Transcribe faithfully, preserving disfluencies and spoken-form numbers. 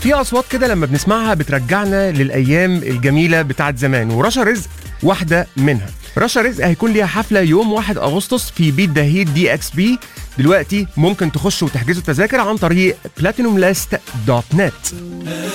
في اصوات كده لما بنسمعها بترجعنا للايام الجميله بتاعت زمان، ورشا رزق واحده منها. رشا رزق هيكون ليها حفله يوم واحد أغسطس في بيت دهيد دي اكس بي. دلوقتي ممكن تخشوا وتحجزوا التذاكر عن طريق بلاتينوم لاست دوت نت.